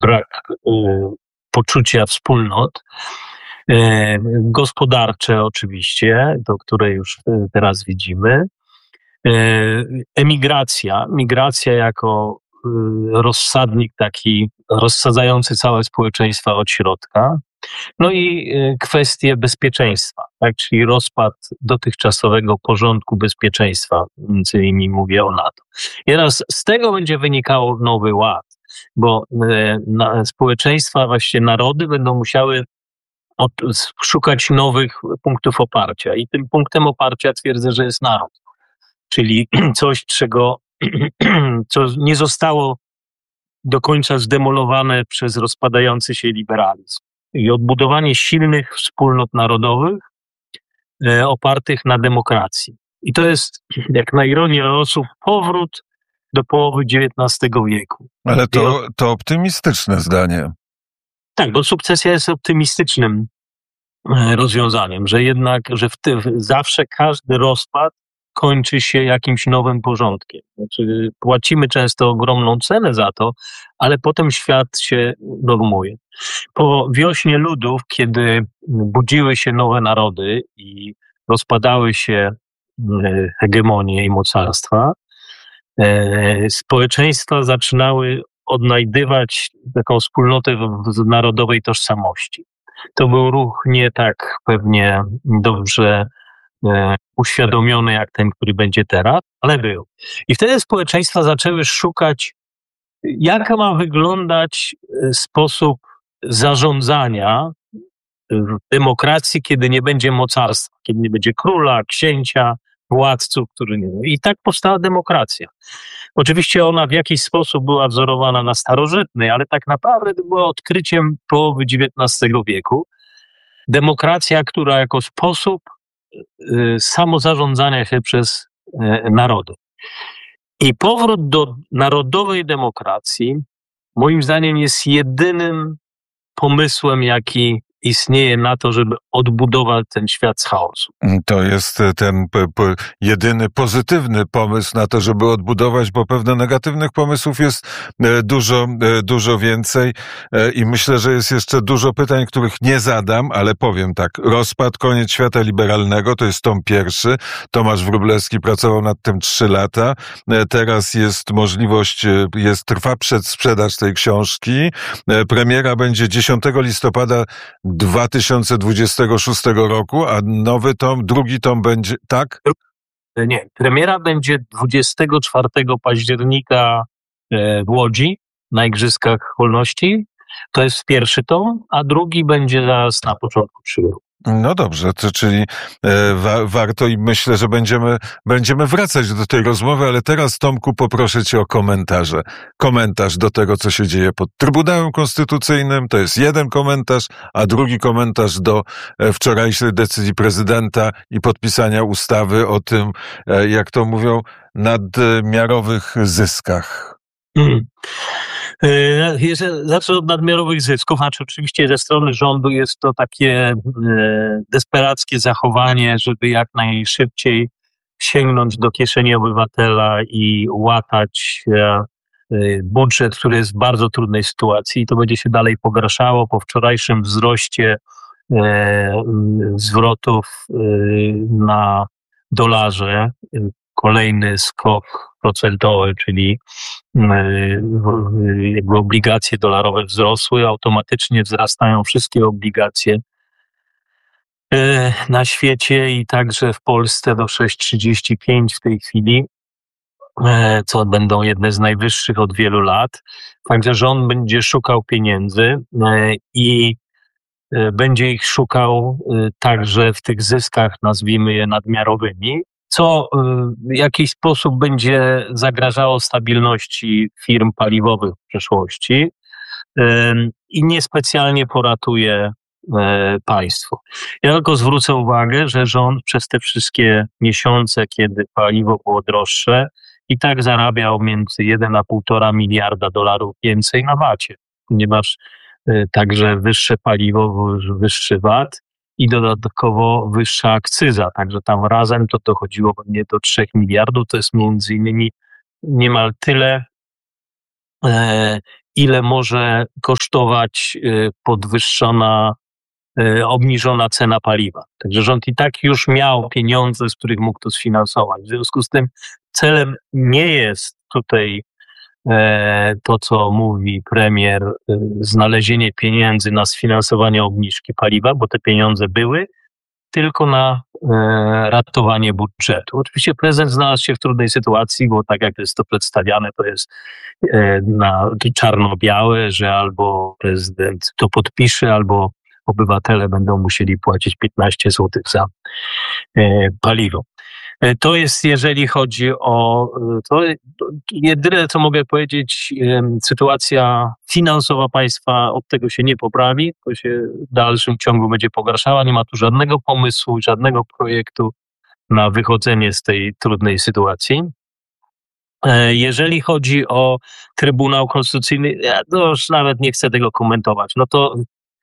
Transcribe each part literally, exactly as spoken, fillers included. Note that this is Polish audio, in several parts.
brak y, poczucia wspólnot, y, gospodarcze oczywiście, to które już teraz widzimy, y, emigracja, migracja jako y, rozsadnik taki rozsadzający całe społeczeństwa od środka, no i y, kwestie bezpieczeństwa, tak, czyli rozpad dotychczasowego porządku bezpieczeństwa, między innymi mówię o NATO. I teraz z tego będzie wynikał nowy ład, bo y, na, społeczeństwa, właściwie narody będą musiały od, szukać nowych punktów oparcia i tym punktem oparcia twierdzę, że jest naród, czyli coś, czego co nie zostało do końca zdemolowane przez rozpadający się liberalizm. I odbudowanie silnych wspólnot narodowych e, opartych na demokracji. I to jest, jak na ironię losu, powrót do połowy dziewiętnastego wieku. Ale to, to optymistyczne zdanie. Tak, bo sukcesja jest optymistycznym e, rozwiązaniem, że jednak, że w tym, zawsze każdy rozpad kończy się jakimś nowym porządkiem. Znaczy, płacimy często ogromną cenę za to, ale potem świat się normuje. Po wiośnie ludów, kiedy budziły się nowe narody i rozpadały się hegemonie i mocarstwa, społeczeństwa zaczynały odnajdywać taką wspólnotę w narodowej tożsamości. To był ruch nie tak pewnie dobrze uświadomiony jak ten, który będzie teraz, ale był. I wtedy społeczeństwa zaczęły szukać, jak ma wyglądać sposób zarządzania w demokracji, kiedy nie będzie mocarstwa, kiedy nie będzie króla, księcia, władców, który nie... I tak powstała demokracja. Oczywiście ona w jakiś sposób była wzorowana na starożytnej, ale tak naprawdę była odkryciem połowy dziewiętnastego wieku. Demokracja, która jako sposób samozarządzania się przez narody. I powrót do narodowej demokracji, moim zdaniem, jest jedynym pomysłem, jaki istnieje na to, żeby odbudować ten świat z chaosu. To jest ten p- p- jedyny pozytywny pomysł na to, żeby odbudować, bo pewne negatywnych pomysłów jest dużo, dużo więcej i myślę, że jest jeszcze dużo pytań, których nie zadam, ale powiem tak. Rozpad, koniec świata liberalnego, to jest tom pierwszy. Tomasz Wróblewski pracował nad tym trzy lata. Teraz jest możliwość, jest, trwa przedsprzedaż tej książki. Premiera będzie dziesiątego listopada dwa tysiące dwudziestego szóstego roku, a nowy tom, drugi tom będzie, tak? Nie, premiera będzie dwudziestego czwartego października w Łodzi na Igrzyskach Wolności. To jest pierwszy tom, a drugi będzie zaraz na początku przyszłego roku. No dobrze, to, czyli e, wa, warto i myślę, że będziemy, będziemy wracać do tej rozmowy, ale teraz, Tomku, poproszę cię o komentarze. Komentarz do tego, co się dzieje pod Trybunałem Konstytucyjnym, to jest jeden komentarz, a drugi komentarz do e, wczorajszej decyzji prezydenta i podpisania ustawy o tym, e, jak to mówią, nadmiarowych zyskach. Hmm. Jeżeli zacznę od nadmiarowych zysków, znaczy oczywiście ze strony rządu jest to takie e, desperackie zachowanie, żeby jak najszybciej sięgnąć do kieszeni obywatela i łatać e, budżet, który jest w bardzo trudnej sytuacji i to będzie się dalej pogarszało po wczorajszym wzroście e, zwrotów e, na dolarze. Kolejny skok procentowy, czyli jakby obligacje dolarowe wzrosły, automatycznie wzrastają wszystkie obligacje na świecie i także w Polsce do sześć przecinek trzydzieści pięć w tej chwili, co będą jedne z najwyższych od wielu lat. Także rząd będzie szukał pieniędzy i będzie ich szukał także w tych zyskach, nazwijmy je nadmiarowymi, co w jakiś sposób będzie zagrażało stabilności firm paliwowych w przyszłości i niespecjalnie poratuje państwo. Ja tylko zwrócę uwagę, że rząd przez te wszystkie miesiące, kiedy paliwo było droższe, i tak zarabiał między jeden a półtora miliarda dolarów więcej na vacie, ponieważ także wyższe paliwo, wyższy V A T i dodatkowo wyższa akcyza, także tam razem to dochodziło pewnie do trzech miliardów, to jest między innymi niemal tyle, ile może kosztować podwyższona, obniżona cena paliwa. Także rząd i tak już miał pieniądze, z których mógł to sfinansować. W związku z tym celem nie jest tutaj to, co mówi premier, znalezienie pieniędzy na sfinansowanie obniżki paliwa, bo te pieniądze były, tylko na ratowanie budżetu. Oczywiście prezydent znalazł się w trudnej sytuacji, bo tak jak jest to przedstawiane, to jest na czarno-białe, że albo prezydent to podpisze, albo obywatele będą musieli płacić piętnaście złotych za paliwo. To jest, jeżeli chodzi o to, jedyne, co mogę powiedzieć, sytuacja finansowa państwa od tego się nie poprawi, to się w dalszym ciągu będzie pogarszała. Nie ma tu żadnego pomysłu, żadnego projektu na wychodzenie z tej trudnej sytuacji. Jeżeli chodzi o Trybunał Konstytucyjny, ja to już nawet nie chcę tego komentować. No to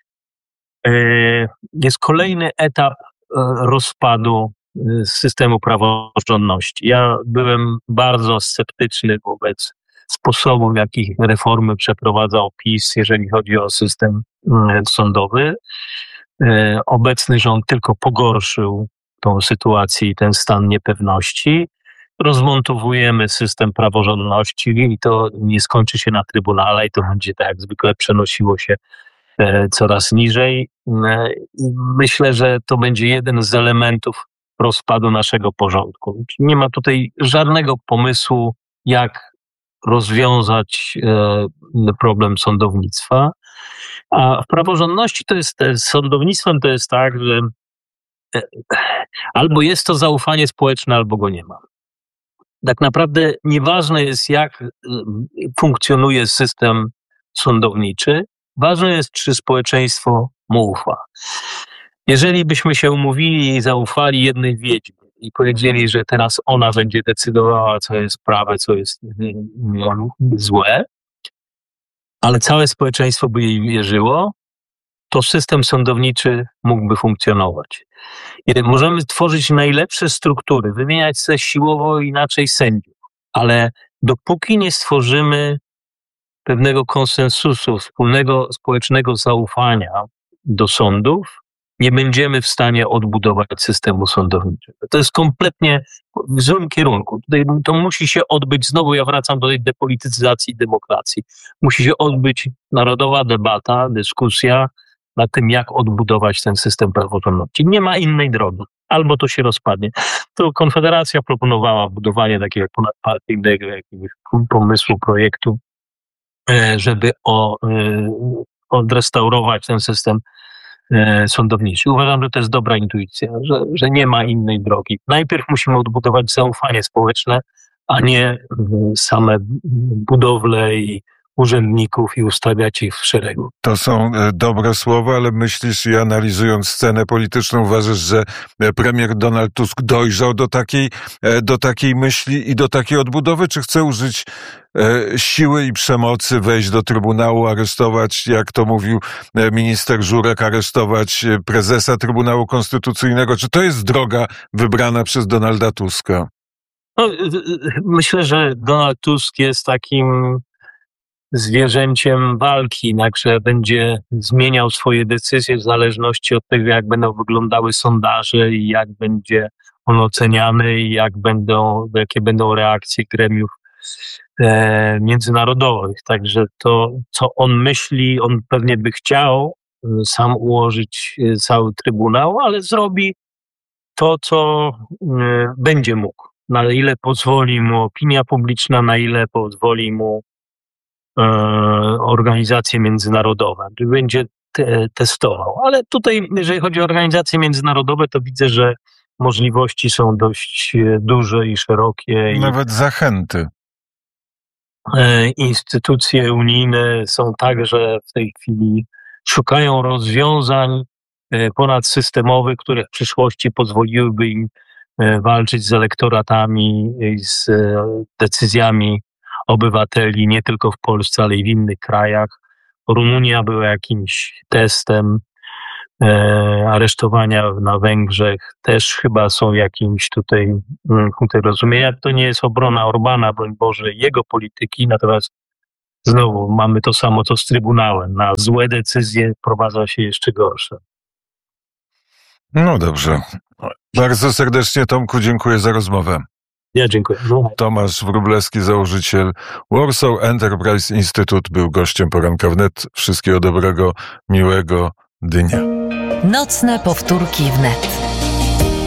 jest kolejny etap rozpadu systemu praworządności. Ja byłem bardzo sceptyczny wobec sposobu, w jaki reformy przeprowadzał PiS, jeżeli chodzi o system sądowy. Obecny rząd tylko pogorszył tą sytuację i ten stan niepewności. Rozmontowujemy system praworządności i to nie skończy się na Trybunale i to będzie tak jak zwykle przenosiło się coraz niżej. I myślę, że to będzie jeden z elementów rozpadu naszego porządku. Nie ma tutaj żadnego pomysłu, jak rozwiązać problem sądownictwa. A w praworządności to jest, z sądownictwem to jest tak, że albo jest to zaufanie społeczne, albo go nie ma. Tak naprawdę nieważne jest, jak funkcjonuje system sądowniczy, ważne jest, czy społeczeństwo mu ufa. Jeżeli byśmy się umówili i zaufali jednej wiedźmie i powiedzieli, że teraz ona będzie decydowała, co jest prawe, co jest złe, ale całe społeczeństwo by jej wierzyło, to system sądowniczy mógłby funkcjonować. I możemy tworzyć najlepsze struktury, wymieniać se siłowo inaczej sędziów, ale dopóki nie stworzymy pewnego konsensusu, wspólnego społecznego zaufania do sądów, nie będziemy w stanie odbudować systemu sądowniczego. To jest kompletnie w złym kierunku. Tutaj to musi się odbyć, znowu ja wracam do tej depolityzacji demokracji. Musi się odbyć narodowa debata, dyskusja na tym, jak odbudować ten system praworządności. Nie ma innej drogi. Albo to się rozpadnie. To Konfederacja proponowała budowanie takiego ponadpartyjnego jakiegoś pomysłu, projektu, żeby o, odrestaurować ten system sądowniczy. Uważam, że to jest dobra intuicja, że, że nie ma innej drogi. Najpierw musimy odbudować zaufanie społeczne, a nie same budowle i urzędników i ustawiać ich w szeregu. To są dobre słowa, ale myślisz i analizując scenę polityczną uważasz, że premier Donald Tusk dojrzał do takiej, do takiej myśli i do takiej odbudowy, czy chce użyć siły i przemocy, wejść do Trybunału, aresztować, jak to mówił minister Żurek, aresztować prezesa Trybunału Konstytucyjnego? Czy to jest droga wybrana przez Donalda Tuska? No, myślę, że Donald Tusk jest takim zwierzęciem walki, także będzie zmieniał swoje decyzje w zależności od tego, jak będą wyglądały sondaże i jak będzie on oceniany i jak będą, jakie będą reakcje gremiów e, międzynarodowych. Także to, co on myśli, on pewnie by chciał sam ułożyć cały Trybunał, ale zrobi to, co e, będzie mógł. Na ile pozwoli mu opinia publiczna, na ile pozwoli mu organizacje międzynarodowe, będzie te, testował. Ale tutaj, jeżeli chodzi o organizacje międzynarodowe, to widzę, że możliwości są dość duże i szerokie. Nawet zachęty. Instytucje unijne są także w tej chwili szukają rozwiązań ponadsystemowych, które w przyszłości pozwoliłyby im walczyć z elektoratami i z decyzjami obywateli, nie tylko w Polsce, ale i w innych krajach. Rumunia była jakimś testem, e, aresztowania na Węgrzech też chyba są jakimś tutaj punktem rozumienia. To nie jest obrona Orbana, broń Boże, jego polityki, natomiast Znowu mamy to samo co z Trybunałem. Na złe decyzje prowadza się jeszcze gorsze. No dobrze. Bardzo serdecznie, Tomku, dziękuję za rozmowę. Ja dziękuję. No. Tomasz Wróblewski, założyciel Warsaw Enterprise Institute, był gościem Poranka Wnet. Wszystkiego dobrego, miłego dnia. Nocne powtórki wnet.